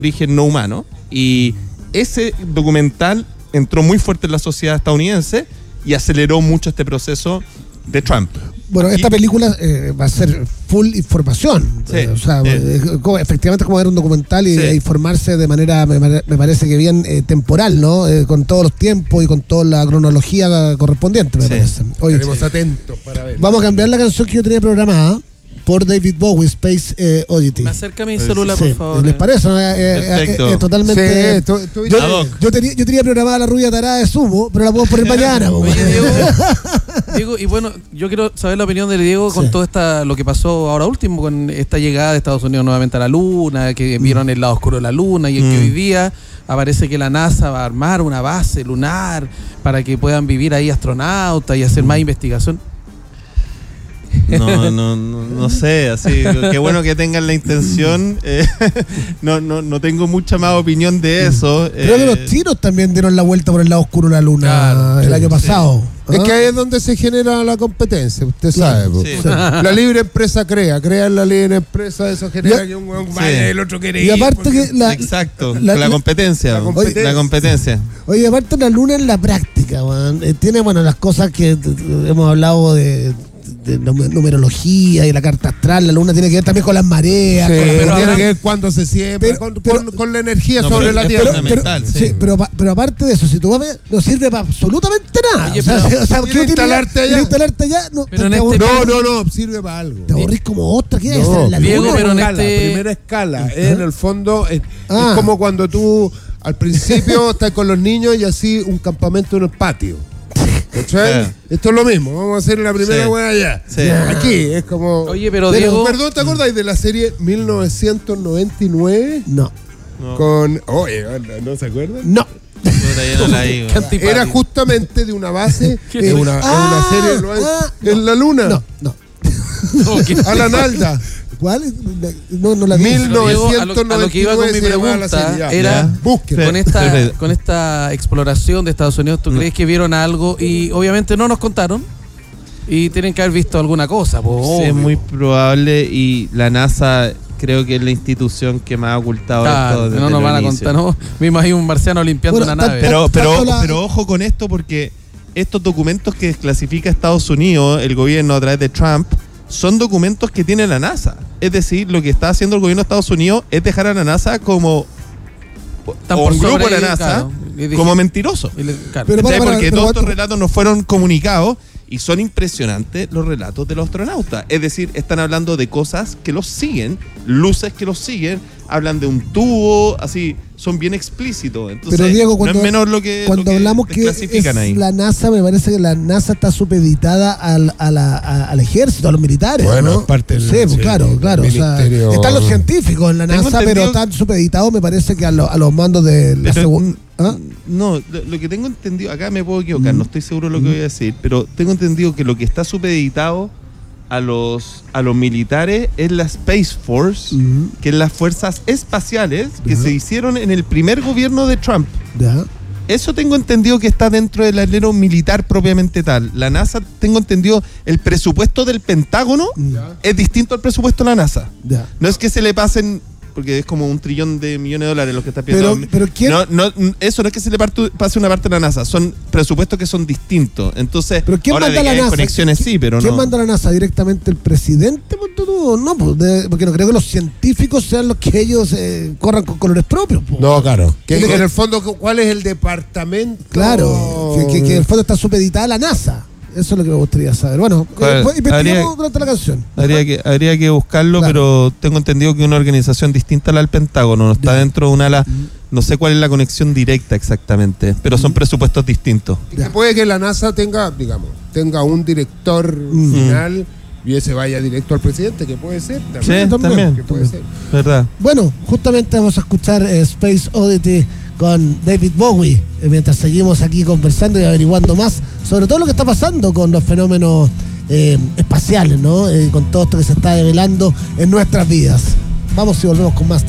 origen no humano. Y ese documental entró muy fuerte en la sociedad estadounidense y aceleró mucho este proceso de Trump. Bueno, esta película va a ser full información. Sí, o sea, efectivamente es como ver un documental y informarse de manera, me parece que bien temporal, ¿no? Con todos los tiempos y con toda la cronología correspondiente, me parece. Oye, estaremos atentos para ver. Vamos a cambiar la canción que yo tenía programada por David Bowie, Space Oddity. Me acerca mi celular, por favor. ¿Les parece? Totalmente. Sí, yo tenía programada la rubia tarada de Sumo, pero la puedo poner mañana. Oye, Diego, y bueno, yo quiero saber la opinión de Diego con todo lo que pasó ahora último, con esta llegada de Estados Unidos nuevamente a la Luna, que vieron el lado oscuro de la Luna, y que hoy día aparece que la NASA va a armar una base lunar para que puedan vivir ahí astronautas y hacer más investigación. No sé, así, qué bueno que tengan la intención. No tengo mucha más opinión de eso. Creo que los chinos también dieron la vuelta por el lado oscuro de la Luna el año pasado. Es que ahí es donde se genera la competencia, usted sabe. Sí. La libre empresa crea la libre empresa, eso genera que un hueón vaya y el otro quiere ir. Y aparte que exacto, la competencia. La competencia. Oye, aparte la Luna en la práctica, tiene las cosas que hemos hablado de numerología y la carta astral. La Luna tiene que ver también con las mareas, pero tiene que ver cuándo se siembra, con la energía sobre la Tierra. Pero aparte de eso, si tú vas a ver, no sirve para absolutamente nada. Oye, instalarte allá. No, sirve para algo. Te aburrís como otra. ¿Qué es? La Diego, Luna, pero la primera escala. En el fondo, es como cuando tú al principio estás con los niños y así un campamento en el patio. Esto es lo mismo, vamos a hacer la primera hueá allá. Aquí es como. Oye, pero Diego. Perdón, ¿te acordáis de la serie 1999? No. Con. Oye, ¿no se acuerdan? No. Era justamente de una base de una serie en la Luna. No. Alan Alda. ¿Cuál? No la vi. 1999. A lo que iba con mi pregunta era con esta exploración de Estados Unidos, ¿tú crees que vieron algo? Y obviamente no nos contaron y tienen que haber visto alguna cosa. Sí, es muy probable, y la NASA creo que es la institución que más ha ocultado esto. No nos van a contar, ¿no? Me imagino un marciano limpiando una nave. Pero ojo con esto, porque estos documentos que desclasifica Estados Unidos, el gobierno a través de Trump, son documentos que tiene la NASA. Es decir, lo que está haciendo el gobierno de Estados Unidos es dejar a la NASA como un grupo de la NASA como mentiroso. Porque todos estos relatos nos fueron comunicados y son impresionantes los relatos de los astronautas. Es decir, están hablando de cosas que los siguen, luces que los siguen, hablan de un tubo, así, son bien explícitos. Entonces, pero Diego, cuando, no es menor lo que hablamos que es ahí. La NASA, me parece que la NASA está supeditada al ejército, a los militares. Bueno, ¿no? Parte del, sí, claro. O sea, están los científicos en la NASA, pero están supeditados, me parece que a los mandos de la segunda. No, lo que tengo entendido, acá me puedo equivocar, no estoy seguro de lo que voy a decir, pero tengo entendido que lo que está supeditado a los militares es la Space Force, que es las fuerzas espaciales que se hicieron en el primer gobierno de Trump. Eso tengo entendido que está dentro del alero militar propiamente tal. La NASA, tengo entendido, el presupuesto del Pentágono es distinto al presupuesto de la NASA. No es que se le pasen, porque es como $1 trillón lo que está pidiendo. Pero ¿quién? Eso no es que se le pase una parte de la NASA, son presupuestos que son distintos. Entonces, ¿pero quién ahora manda la NASA? Conexiones sí, pero ¿Quién manda la NASA? ¿Directamente el presidente? No, porque no creo que los científicos sean los que ellos corran con colores propios. No, claro. Que en el fondo, ¿cuál es el departamento? Claro, que en el fondo está supeditada a la NASA. Eso es lo que me gustaría saber. Bueno, investigamos durante la canción. Habría que buscarlo, claro. Pero tengo entendido que una organización distinta a la del Pentágono, no está dentro de una ala. No sé cuál es la conexión directa exactamente, pero son presupuestos distintos. Y puede que la NASA tenga un director final y ese vaya directo al presidente, que puede ser. También. Que puede ser. ¿Verdad? Bueno, justamente vamos a escuchar Space Oddity con David Bowie, mientras seguimos aquí conversando y averiguando más sobre todo lo que está pasando con los fenómenos espaciales, ¿no? Con todo esto que se está develando en nuestras vidas. Vamos y volvemos con más.